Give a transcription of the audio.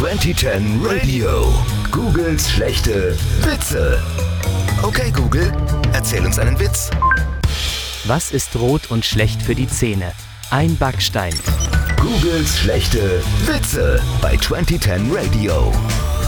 2010 Radio. Googles schlechte Witze. Okay, Google, erzähl uns einen Witz. Was ist rot und schlecht für die Zähne? Ein Backstein. Googles schlechte Witze bei 2010 Radio.